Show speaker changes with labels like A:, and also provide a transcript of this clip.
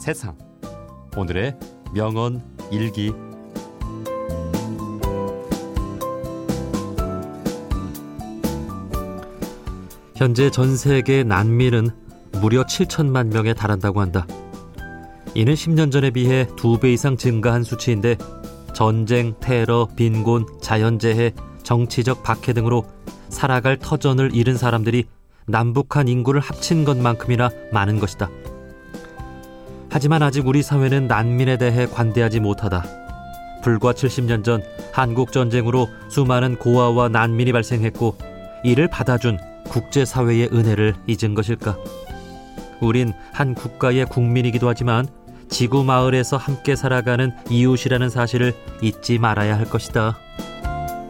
A: 세상. 오늘의 명언 일기. 현재 전 세계 난민은 무려 7천만 명에 달한다고 한다. 이는 10년 전에 비해 2배 이상 증가한 수치인데, 전쟁, 테러, 빈곤, 자연재해, 정치적 박해 등으로 살아갈 터전을 잃은 사람들이 남북한 인구를 합친 것만큼이나 많은 것이다. 하지만 아직 우리 사회는 난민에 대해 관대하지 못하다. 불과 70년 전 한국전쟁으로 수많은 고아와 난민이 발생했고, 이를 받아준 국제사회의 은혜를 잊은 것일까? 우린 한 국가의 국민이기도 하지만 지구 마을에서 함께 살아가는 이웃이라는 사실을 잊지 말아야 할 것이다.